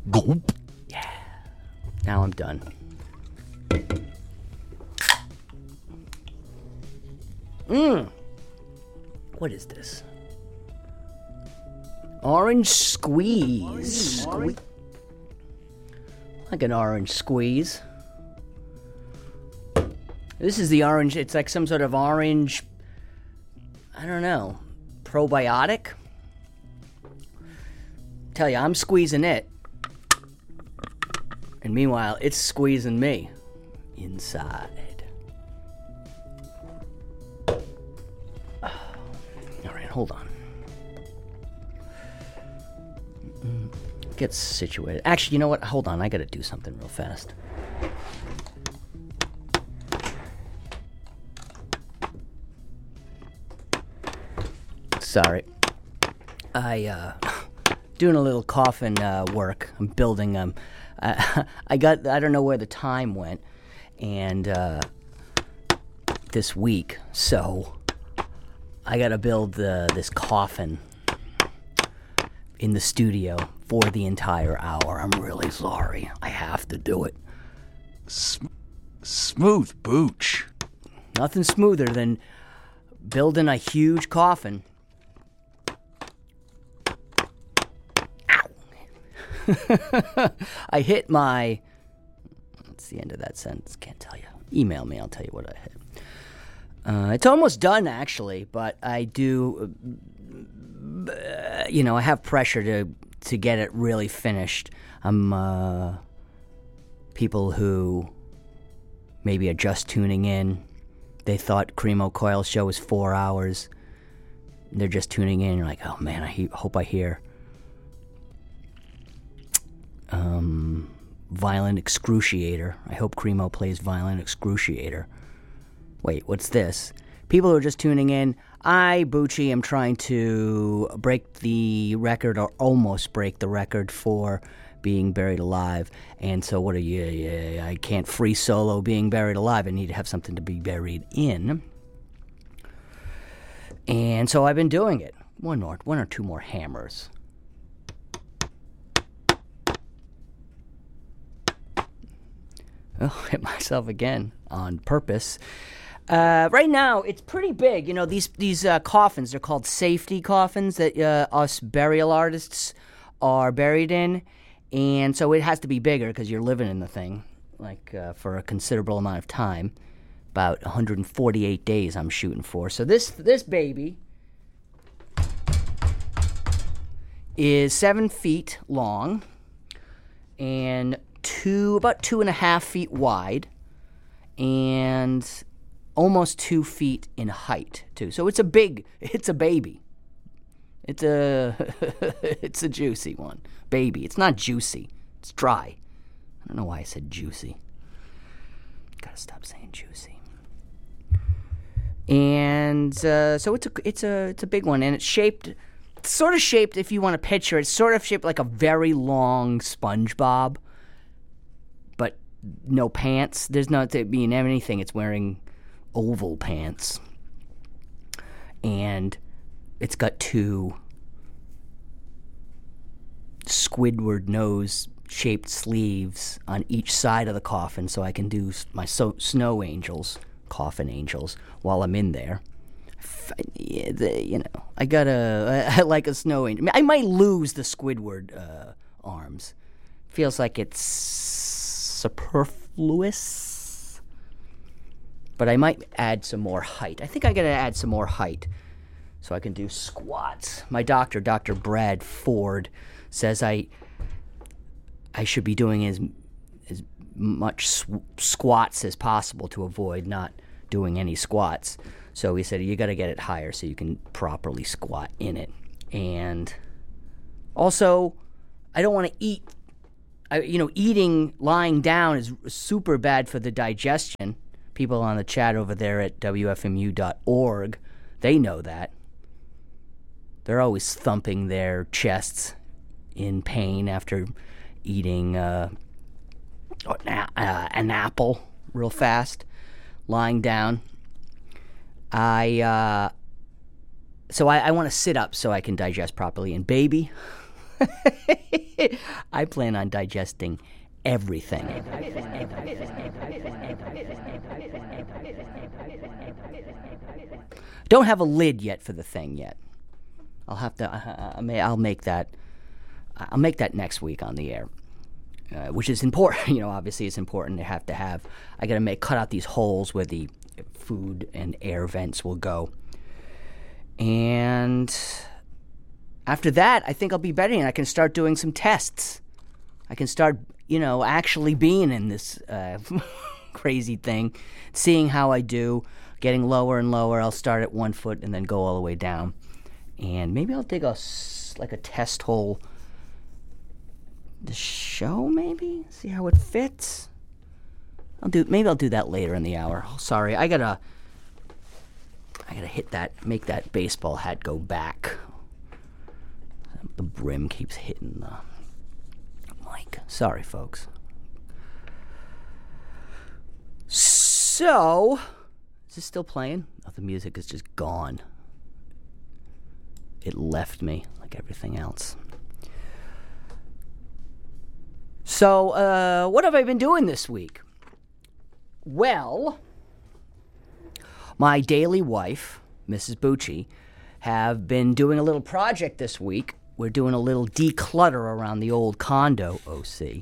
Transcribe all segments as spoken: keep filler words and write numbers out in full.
Gulp. Yeah. Now I'm done. Mmm. What is this? Orange squeeze. Orange. Like an orange squeeze. This is the orange. It's like some sort of orange, I don't know, probiotic. Tell you, I'm squeezing it. And meanwhile, it's squeezing me inside. All right, hold on. Get situated. Actually, you know what? Hold on. I got to do something real fast. Sorry. I, uh, doing a little coffin uh, work. I'm building, um, uh, I got, I don't know where the time went, and, uh, this week, so I got to build uh, this coffin in the studio for the entire hour. I'm really sorry. I have to do it. Sm- smooth booch. Nothing smoother than building a huge coffin. Ow! I hit my... That's the end of that sentence. Can't tell you. Email me. I'll tell you what I hit. Uh, it's almost done, actually, but I do... Uh, you know, I have pressure to to get it really finished. I'm uh, people who maybe are just tuning in. They thought Cremo Coil's show was four hours. They're just tuning in. You're like, oh man, I he- hope I hear um, Violent Excruciator. I hope Cremo plays Violent Excruciator. Wait, what's this? People who are just tuning in, I, Bucci, am trying to break the record, or almost break the record, for Being Buried Alive. And so what are you, yeah, I can't free solo Being Buried Alive. I need to have something to be buried in. And so I've been doing it. One more, one or two more hammers. Oh, hit myself again on purpose. Uh, right now, it's pretty big. You know, these these uh, coffins, they're called safety coffins that uh, us burial artists are buried in. And so it has to be bigger because you're living in the thing, like, uh, for a considerable amount of time. About one hundred forty-eight days I'm shooting for. So this this baby is seven feet long and two about two and a half feet wide and almost two feet in height too. So it's a big, it's a baby. It's a it's a juicy one, baby. It's not juicy. It's dry. I don't know why I said juicy. Gotta stop saying juicy. And uh, so it's a it's a it's a big one, and it's shaped. It's sort of shaped, if you want to picture, it's sort of shaped like a very long SpongeBob, but no pants. There's not to mean anything. It's wearing oval pants, and it's got two Squidward nose shaped sleeves on each side of the coffin, so I can do my so- snow angels, coffin angels, while I'm in there. Yeah, the, you know, I gotta, I, I like a snow angel. I might lose the Squidward uh, arms. Feels like it's superfluous. But I might add some more height. I think I gotta add some more height so I can do squats. My doctor, Doctor Brad Ford, says I I should be doing as as much sw- squats as possible to avoid not doing any squats. So he said, you got to get it higher so you can properly squat in it. And also, I don't want to eat, I, you know, eating lying down is super bad for the digestion. People on the chat over there at W F M U dot org, they know that. They're always thumping their chests in pain after eating uh, an, uh, an apple real fast, lying down. I, uh, so I, I want to sit up so I can digest properly. And baby, I plan on digesting everything. Don't have a lid yet for the thing yet. I'll have to. Uh, I may. I'll make that. I'll make that next week on the air, uh, which is important. You know, obviously it's important to have to have. I got to make cut out these holes where the food and air vents will go, and after that, I think I'll be better, and I can start doing some tests. I can start, you know, actually being in this uh, crazy thing, seeing how I do, getting lower and lower. I'll start at one foot and then go all the way down. And maybe I'll dig a, like a test hole the show, maybe? See how it fits? I'll do, maybe I'll do that later in the hour. Oh, sorry, I gotta, I gotta hit that, make that baseball hat go back. The brim keeps hitting the mic. Sorry, folks. So, is this still playing? Oh, the music is just gone. It left me like everything else. So, uh, what have I been doing this week? Well, my daily wife, Missus Bucci, have been doing a little project this week. We're doing a little declutter around the old condo, O C.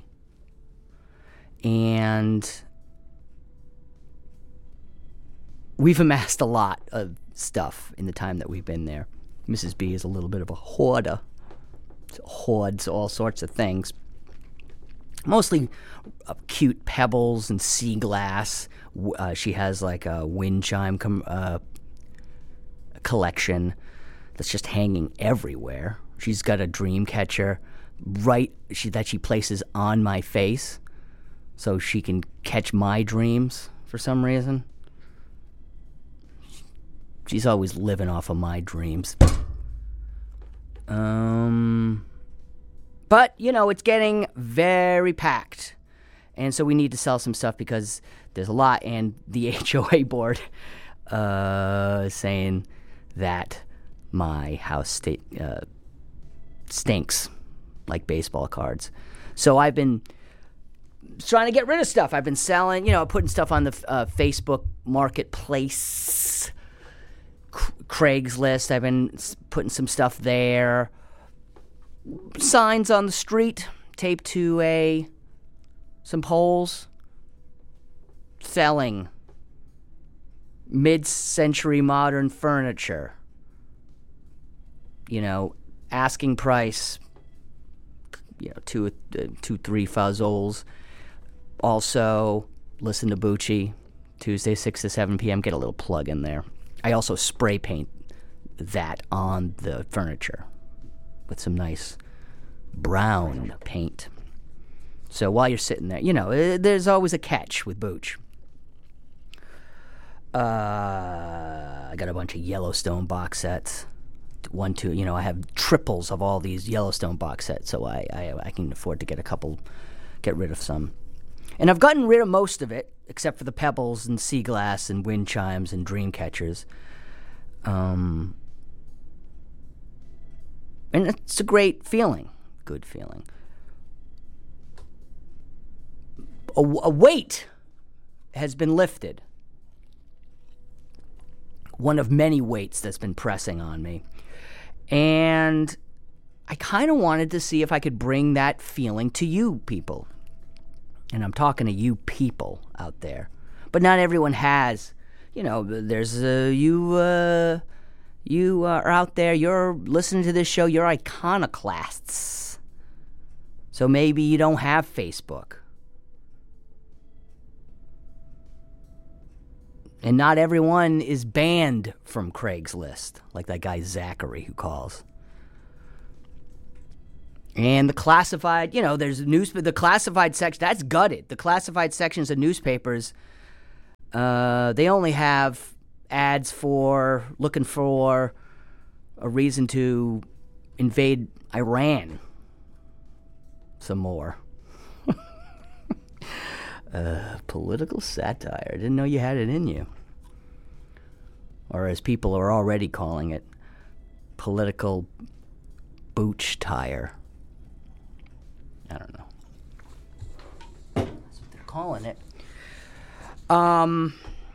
And we've amassed a lot of stuff in the time that we've been there. Missus B is a little bit of a hoarder. Hoards all sorts of things. Mostly uh, cute pebbles and sea glass. Uh, she has like a wind chime com- uh, collection that's just hanging everywhere. She's got a dream catcher right she, that she places on my face so she can catch my dreams for some reason. She's always living off of my dreams. Um, but, you know, it's getting very packed. And so we need to sell some stuff because there's a lot. And the H O A board uh, is saying that my house state, uh, stinks like baseball cards. So I've been trying to get rid of stuff. I've been selling, you know, putting stuff on the uh, Facebook marketplace, Craigslist. I've been putting some stuff there. Signs on the street, taped to a some poles. Selling mid-century modern furniture. You know, asking price. You know, two, uh, two, three fuzzoles. Also, listen to Bucci. Tuesday, six to seven p.m. Get a little plug in there. I also spray paint that on the furniture with some nice brown paint. So while you're sitting there, you know, there's always a catch with Booch. Uh, I got a bunch of Yellowstone box sets. One, two, you know, I have triples of all these Yellowstone box sets, so I, I, I can afford to get a couple, get rid of some. And I've gotten rid of most of it, except for the pebbles and sea glass and wind chimes and dream catchers. Um, and it's a great feeling. Good feeling. A, a weight has been lifted. One of many weights that's been pressing on me. And I kind of wanted to see if I could bring that feeling to you people. And I'm talking to you people out there. But not everyone has, you know, there's uh, you uh, you uh, are out there, you're listening to this show, you're iconoclasts. So maybe you don't have Facebook. And not everyone is banned from Craigslist, like that guy Zachary who calls. And the classified, you know, there's news, the classified section, that's gutted. The classified sections of newspapers, uh, they only have ads for looking for a reason to invade Iran some more. uh, political satire. I didn't know you had it in you. Or as people are already calling it, political booch tire. I don't know. That's what they're calling it. Um.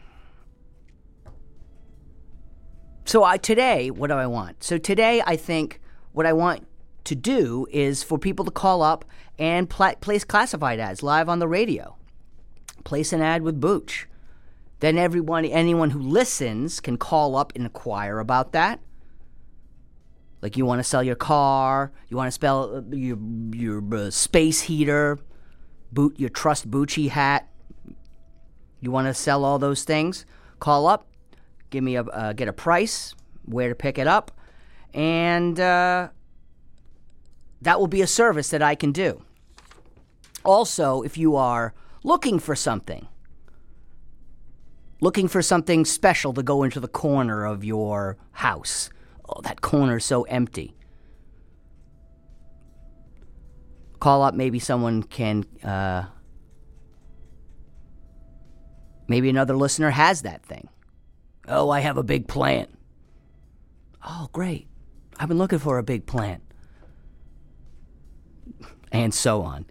So I today, what do I want? So today, I think what I want to do is for people to call up and pl- place classified ads live on the radio. Place an ad with Booch. Then everyone, anyone who listens can call up and inquire about that. Like you want to sell your car, you want to spell your your uh, space heater, boot your Trust Bucci hat. You want to sell all those things? Call up, give me a uh, get a price, where to pick it up, and uh, that will be a service that I can do. Also, if you are looking for something, looking for something special to go into the corner of your house. Oh, that corner's so empty. Call up, maybe someone can, uh, maybe another listener has that thing. Oh, I have a big plant. Oh, great. I've been looking for a big plant. And so on.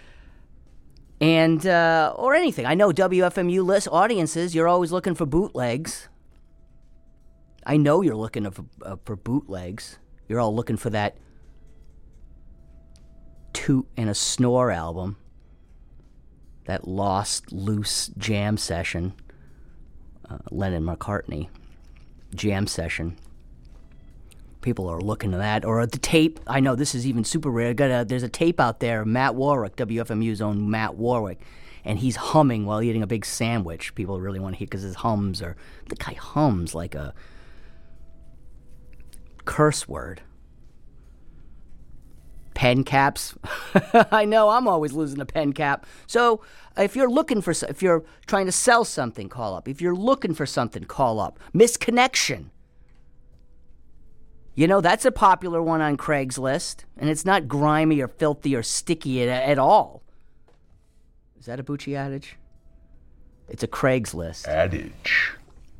And, uh, or anything. I know W F M U list audiences, you're always looking for bootlegs. I know you're looking for, uh, for bootlegs. You're all looking for that Toot and a Snore album. That lost, loose jam session. Uh, Lennon-McCartney jam session. People are looking to that. Or the tape. I know this is even super rare. Got a, there's a tape out there, Matt Warwick, W F M U's own Matt Warwick. And he's humming while eating a big sandwich. People really want to hear because his hums are... The guy hums like a curse word. Pen caps. I know, I'm always losing a pen cap. So if you're looking for... If you're trying to sell something, call up. If you're looking for something, call up. Misconnection. You know, that's a popular one on Craigslist. And it's not grimy or filthy or sticky at, at all. Is that a Bucci adage? It's a Craigslist. Adage.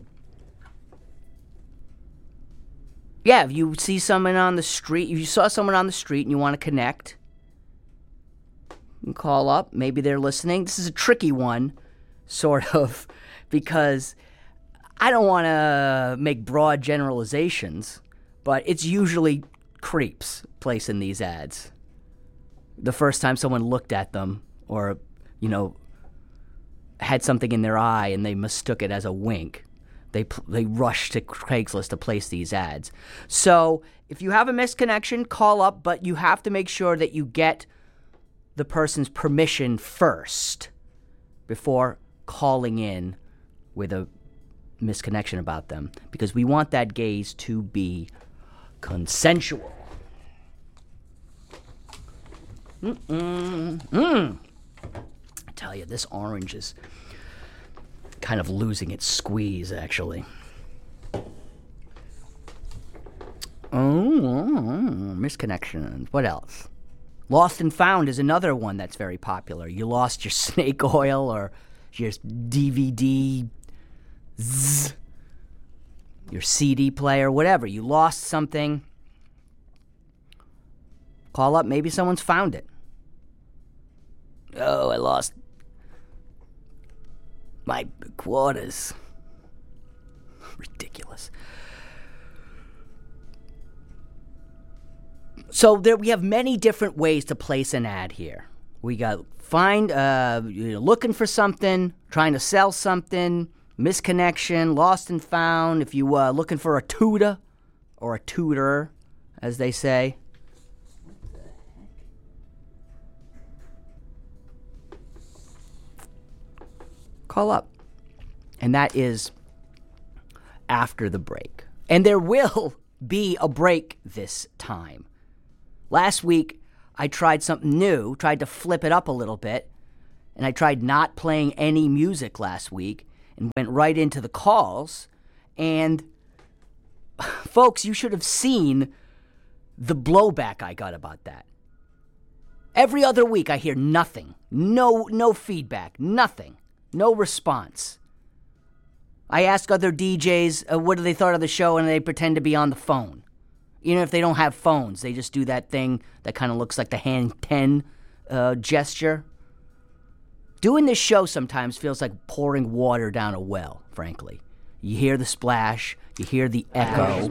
Yeah, if you see someone on the street, if you saw someone on the street and you want to connect, you can call up. Maybe they're listening. This is a tricky one, sort of, because I don't want to make broad generalizations, but it's usually creeps placing these ads. The first time someone looked at them or, you know, had something in their eye and they mistook it as a wink. They they rush to Craigslist to place these ads. So if you have a misconnection, call up, but you have to make sure that you get the person's permission first before calling in with a misconnection about them, because we want that gaze to be consensual. Mm-mm. Mm. I tell you, this orange is kind of losing its squeeze, actually. Oh, misconnections. What else? Lost and Found is another one that's very popular. You lost your snake oil or your D V D, zzz, your C D player, whatever. You lost something. Call up. Maybe someone's found it. Oh, I lost my quarters. Ridiculous. So there we have many different ways to place an ad here. We got find, uh, you're looking for something, trying to sell something, misconnection, lost and found. If you uh, looking for a tutor or a tutor, as they say. Call up. And that is after the break. And there will be a break this time. Last week, I tried something new, tried to flip it up a little bit, and I tried not playing any music last week and went right into the calls. And, folks, you should have seen the blowback I got about that. Every other week, I hear nothing. No, no feedback. Nothing. No response. I ask other D Js uh, what do they thought of the show, and they pretend to be on the phone. Even if they don't have phones, they just do that thing that kind of looks like the hand ten uh, gesture. Doing this show sometimes feels like pouring water down a well, frankly. You hear the splash, you hear the echo,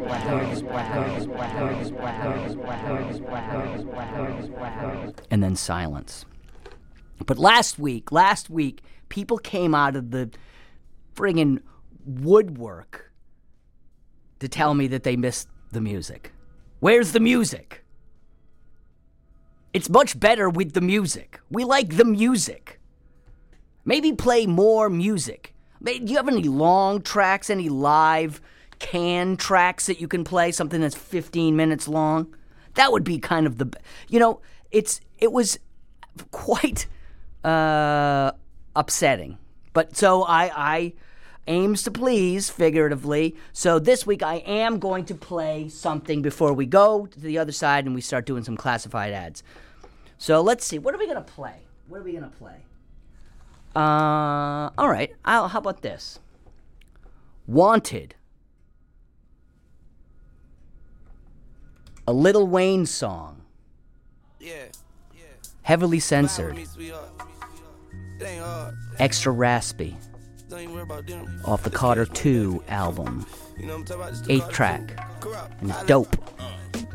and then silence. But last week, last week, people came out of the friggin' woodwork to tell me that they missed the music. Where's the music? It's much better with the music. We like the music. Maybe play more music. Do you have any long tracks, any live canned tracks that you can play, something that's fifteen minutes long? That would be kind of the, you know, it's it was quite uh, upsetting. But so I, I aims to please, figuratively. So this week I am going to play something before we go to the other side and we start doing some classified ads. So let's see. What are we going to play? What are we going to play? Uh, all right. I'll, how about this? Wanted. A Lil Wayne song. Yeah, yeah. Heavily censored. Extra raspy. Off the Carter two album. Eighth track. And it's dope.